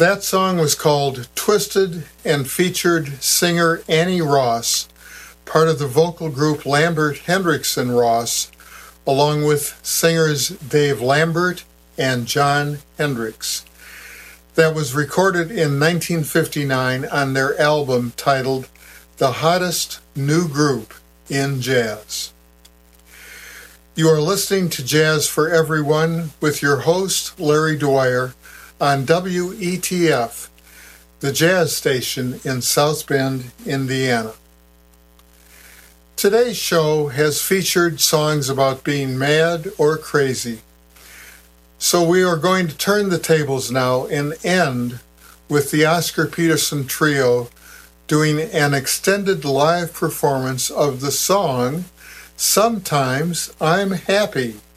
That song was called Twisted and featured singer Annie Ross, part of the vocal group Lambert Hendrickson Ross, along with singers Dave Lambert and Jon Hendricks. That was recorded in 1959 on their album titled The Hottest New Group in Jazz. You are listening to Jazz for Everyone with your host, Larry Dwyer, on WETF, the jazz station in South Bend, Indiana. Today's show has featured songs about being mad or crazy. So we are going to turn the tables now and end with the Oscar Peterson Trio doing an extended live performance of the song, Sometimes I'm Happy.